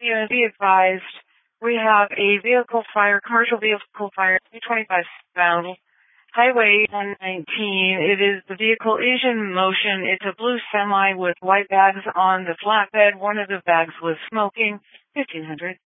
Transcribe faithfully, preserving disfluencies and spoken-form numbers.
Yeah, be advised, we have a vehicle fire, commercial vehicle fire, two twenty-five bound, Highway one nineteen. It is, the vehicle is in motion. It's a blue semi with white bags on the flatbed. One of the bags was smoking. fifteen hundred.